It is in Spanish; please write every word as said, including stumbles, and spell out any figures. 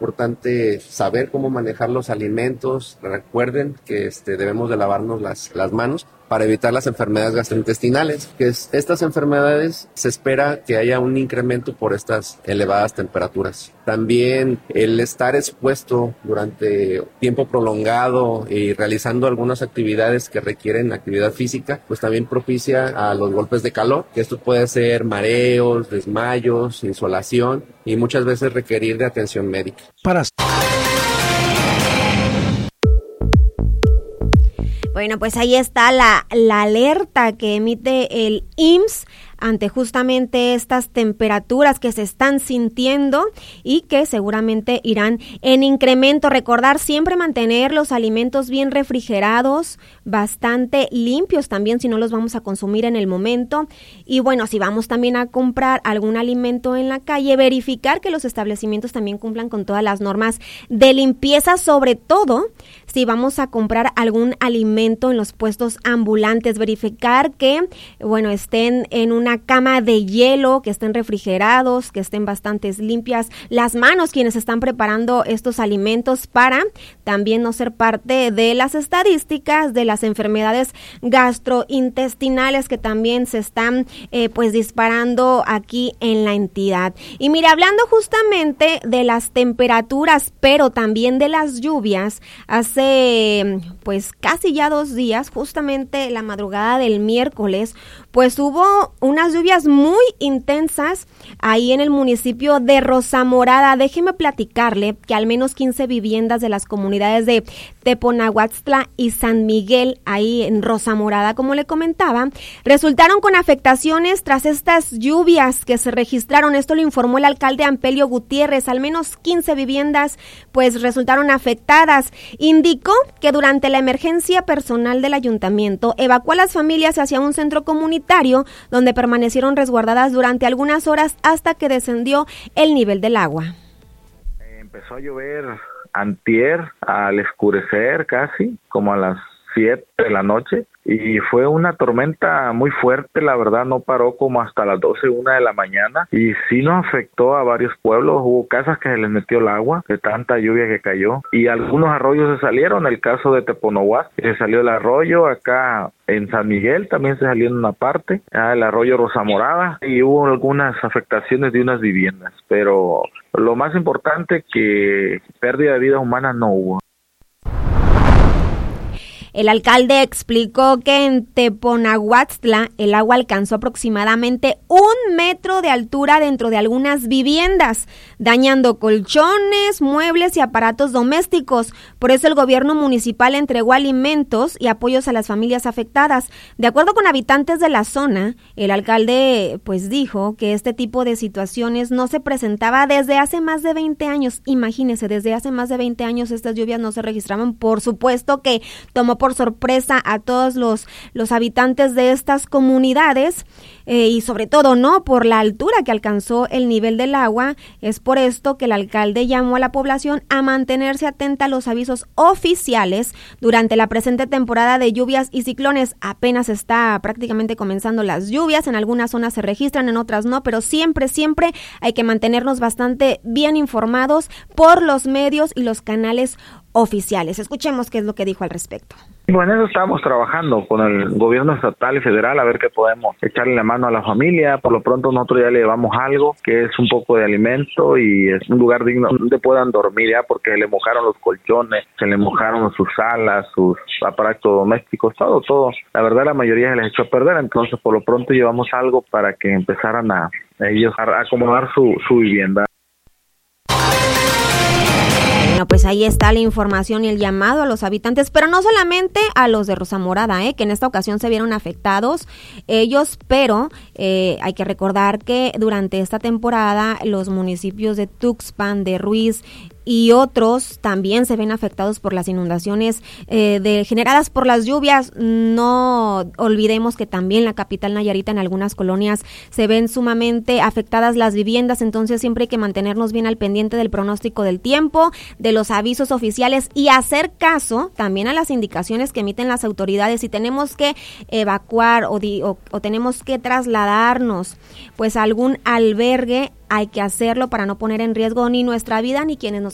importante saber cómo manejar los alimentos. Recuerden que este, debemos de lavarnos las, las manos para evitar las enfermedades gastrointestinales, que es, estas enfermedades se espera que haya un incremento por estas elevadas temperaturas. También el estar expuesto durante tiempo prolongado y realizando algunas actividades que requieren actividad física, pues también propicia a los golpes de calor, que esto puede ser mareos, desmayos, insolación y muchas veces requerir de atención médica. Para Bueno, pues ahí está la, la alerta que emite el I M S S ante justamente estas temperaturas que se están sintiendo y que seguramente irán en incremento. Recordar siempre mantener los alimentos bien refrigerados, bastante limpios también si no los vamos a consumir en el momento. Y bueno, si vamos también a comprar algún alimento en la calle, verificar que los establecimientos también cumplan con todas las normas de limpieza, sobre todo si vamos a comprar algún alimento en los puestos ambulantes, verificar que, bueno, estén en una cama de hielo, que estén refrigerados, que estén bastante limpias las manos quienes están preparando estos alimentos para también no ser parte de las estadísticas de las enfermedades gastrointestinales que también se están eh, pues disparando aquí en la entidad. Y mire, hablando justamente de las temperaturas, pero también de las lluvias, hace pues casi ya dos días, justamente la madrugada del miércoles, pues hubo unas lluvias muy intensas ahí en el municipio de Rosamorada. Déjeme platicarle que al menos quince viviendas de las comunidades de Teponahuatztla y San Miguel, ahí en Rosamorada, como le comentaba, resultaron con afectaciones tras estas lluvias que se registraron. Esto lo informó el alcalde Ampelio Gutiérrez. Al menos quince viviendas pues resultaron afectadas. Indicó que durante la emergencia personal del ayuntamiento evacuó a las familias hacia un centro comunitario donde permanecieron resguardadas durante algunas horas hasta que descendió el nivel del agua. Empezó a llover antier al escurecer casi, como a las siete de la noche, y fue una tormenta muy fuerte, la verdad no paró como hasta las doce, una de la mañana, y sí nos afectó a varios pueblos. Hubo casas que se les metió el agua de tanta lluvia que cayó, y algunos arroyos se salieron. El caso de Teponahuatztla, se salió el arroyo. Acá en San Miguel también se salió en una parte, el arroyo Rosamorada, y hubo algunas afectaciones de unas viviendas, pero lo más importante que pérdida de vidas humanas no hubo. El alcalde explicó que en Teponahuatztla el agua alcanzó aproximadamente un metro de altura dentro de algunas viviendas, dañando colchones, muebles y aparatos domésticos. Por eso el gobierno municipal entregó alimentos y apoyos a las familias afectadas. De acuerdo con habitantes de la zona, el alcalde pues dijo que este tipo de situaciones no se presentaba desde hace más de veinte años. Imagínense, desde hace más de veinte años estas lluvias no se registraban. Por supuesto que tomó por sorpresa a todos los, los habitantes de estas comunidades eh, y sobre todo no por la altura que alcanzó el nivel del agua. Es por esto que el alcalde llamó a la población a mantenerse atenta a los avisos oficiales durante la presente temporada de lluvias y ciclones. Apenas está prácticamente comenzando las lluvias, en algunas zonas se registran, en otras no, pero siempre, siempre hay que mantenernos bastante bien informados por los medios y los canales oficiales. Escuchemos qué es lo que dijo al respecto. Bueno, eso estamos trabajando con el gobierno estatal y federal a ver qué podemos echarle la mano a la familia. Por lo pronto nosotros ya le llevamos algo, que es un poco de alimento y es un lugar digno donde puedan dormir ya, porque le mojaron los colchones, se le mojaron sus salas, sus aparatos domésticos, todo, todo. La verdad la mayoría se les echó a perder, entonces por lo pronto llevamos algo para que empezaran a, a ellos a acomodar su, su vivienda. Bueno, pues ahí está la información y el llamado a los habitantes, pero no solamente a los de Rosamorada, ¿eh? que en esta ocasión se vieron afectados ellos, pero eh, hay que recordar que durante esta temporada los municipios de Tuxpan, de Ruiz y otros también se ven afectados por las inundaciones eh, de, generadas por las lluvias. No olvidemos que también la capital Nayarita, en algunas colonias se ven sumamente afectadas las viviendas, entonces siempre hay que mantenernos bien al pendiente del pronóstico del tiempo, de los avisos oficiales y hacer caso también a las indicaciones que emiten las autoridades. Si tenemos que evacuar o, di, o, o tenemos que trasladarnos pues a algún albergue, hay que hacerlo para no poner en riesgo ni nuestra vida ni quienes nos